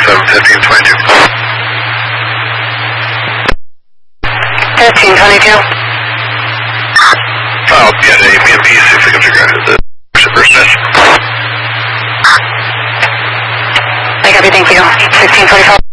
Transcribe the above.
1522. I'll get a BMP, see if we can figure out who the person is. I copy, thank you. 1645.